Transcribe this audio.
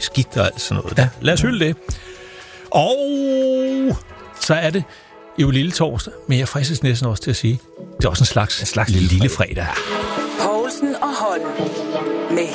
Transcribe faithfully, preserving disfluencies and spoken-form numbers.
skidt og alt sådan noget. Ja. Lad os hylde det. Og så er det jo lille torsdag, men jeg fristes næsten også til at sige, det er også en slags, en slags lille, lille fredag. Poulsen og Holm med